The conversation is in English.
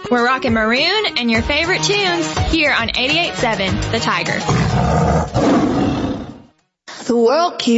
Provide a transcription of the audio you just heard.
We're rocking Maroon and your favorite tunes here on 88.7 The Tiger. The world keeps